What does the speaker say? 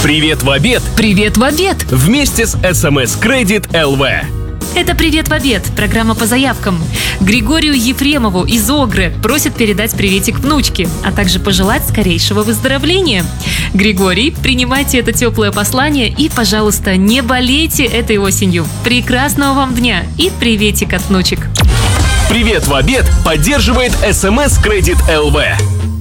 Привет в обед! Привет в обед! Вместе с СМС Кредит ЛВ. Это «Привет в обед» – программа по заявкам. Григорию Ефремову из Огры просит передать приветик внучке, а также пожелать скорейшего выздоровления. Григорий, принимайте это теплое послание и, пожалуйста, не болейте этой осенью. Прекрасного вам дня и приветик от внучек. Привет в обед поддерживает СМС Кредит ЛВ.